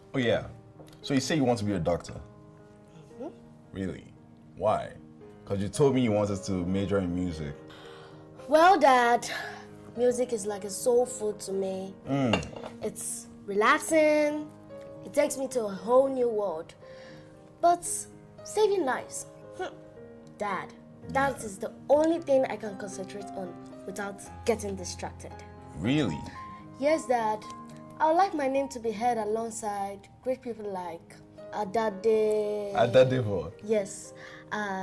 Oh yeah. So you say you want to be a doctor? Really? Why? Because you told me you wanted to major in music. Well, Dad, music is like a soul food to me. It's relaxing. It takes me to a whole new world. But saving lives, Dad, that is the only thing I can concentrate on without getting distracted. Really? Yes, Dad. I would like my name to be heard alongside great people like Adade. At that day for? Yes.